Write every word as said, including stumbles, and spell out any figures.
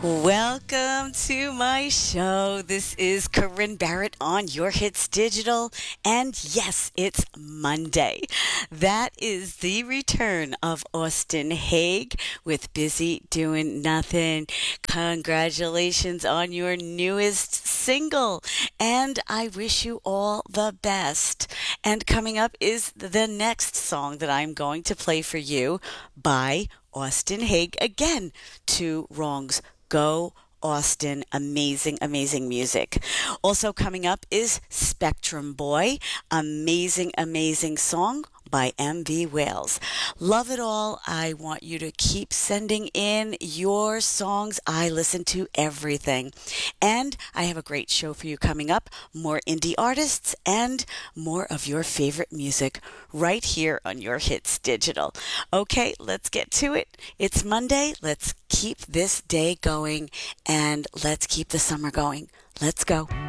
Welcome to my show. This is Corinne Barrett on Your Hits Digital. And yes, it's Monday. That is the return of Austin Haig with Busy Doing Nothing. Congratulations on your newest single. And I wish you all the best. And coming up is the next song that I'm going to play for you by Austin Haig. Again, Two Wrongs. Go Austin. Amazing, amazing music. Also coming up is Spectrum Boy. Amazing, amazing song by M V Wales. Love it all. I want you to keep sending in your songs. I listen to everything. And I have a great show for you coming up. More indie artists and more of your favorite music right here on Your Hits Digital. Okay, let's get to it. It's Monday. Let's keep this day going and let's keep the summer going. Let's go.